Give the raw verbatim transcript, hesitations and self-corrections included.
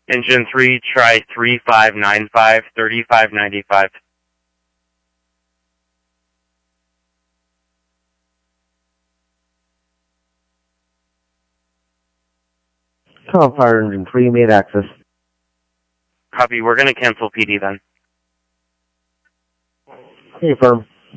Engine three, try three five nine five, thirty-five ninety-five. Call Fire Engine three, made access. Copy, we're going to cancel P D then. Confirm.